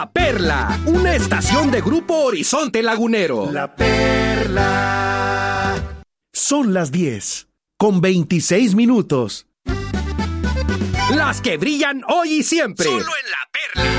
La Perla, una estación de Grupo Horizonte Lagunero. La Perla. Son las 10:26. Las que brillan hoy y siempre. Solo en La Perla.